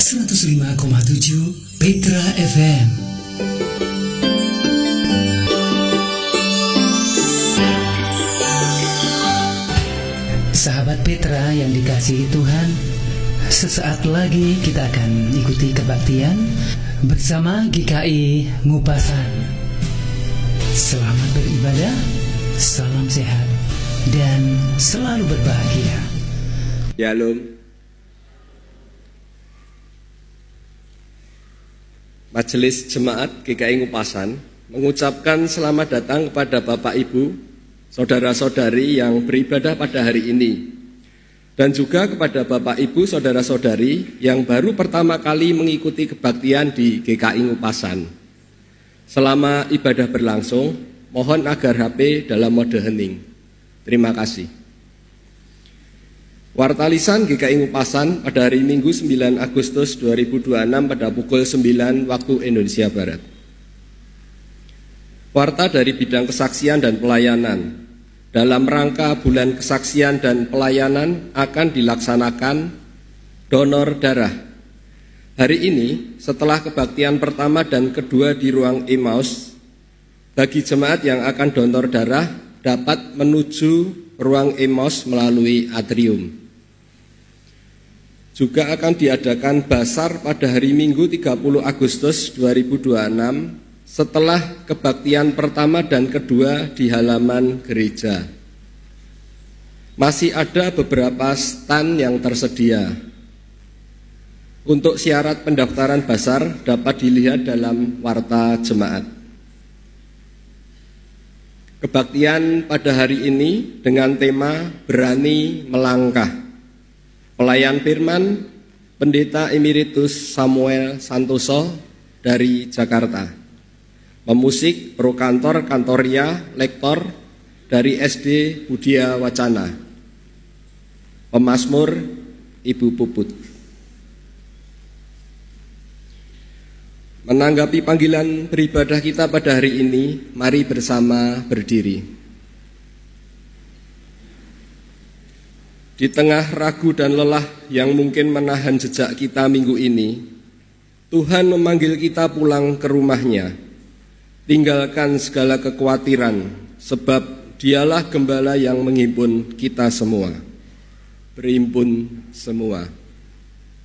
105,7 Petra FM. Sahabat Petra yang dikasihi Tuhan, sesaat lagi kita akan ikuti kebaktian bersama GKI Ngupasan. Selamat beribadah, salam sehat, dan selalu berbahagia. Shalom. Majelis Jemaat GKI Ngupasan mengucapkan selamat datang kepada Bapak Ibu, saudara-saudari yang beribadah pada hari ini, dan juga kepada Bapak Ibu, saudara-saudari yang baru pertama kali mengikuti kebaktian di GKI Ngupasan. Selama ibadah berlangsung, mohon agar HP dalam mode hening. Terima kasih. Warta lisan GKI Ngupasan pada hari Minggu 9 Agustus 2026 pada pukul 9 waktu Indonesia Barat. Warta dari bidang kesaksian dan pelayanan. Dalam rangka bulan kesaksian dan pelayanan akan dilaksanakan donor darah. Hari ini setelah kebaktian pertama dan kedua di ruang Emmaus, bagi jemaat yang akan donor darah dapat menuju ruang Emmaus melalui atrium. Juga akan diadakan basar pada hari Minggu 30 Agustus 2026 setelah kebaktian pertama dan kedua di halaman gereja. Masih ada beberapa stan yang tersedia. Untuk syarat pendaftaran basar dapat dilihat dalam warta jemaat. Kebaktian pada hari ini dengan tema Berani Melangkah. Pelayan firman Pendeta Emeritus Samuel Santoso dari Jakarta. Pemusik pro kantor Kantoria Lektor dari SD Budia Wacana. Pemazmur Ibu Puput. Menanggapi panggilan beribadah kita pada hari ini, mari bersama berdiri. Di tengah ragu dan lelah yang mungkin menahan jejak kita minggu ini, Tuhan memanggil kita pulang ke rumahnya. Tinggalkan segala kekhawatiran, sebab Dialah gembala yang menghimpun kita semua. Berhimpun semua.